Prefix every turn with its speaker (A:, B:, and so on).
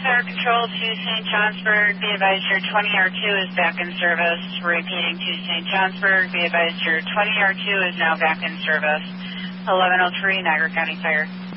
A: Fire Control to St. Johnsburg. Be advised your 20R2 is back in service. Repeating to St. Johnsburg. Be advised your 20R2 is now back in service. 1103 Niagara County Fire.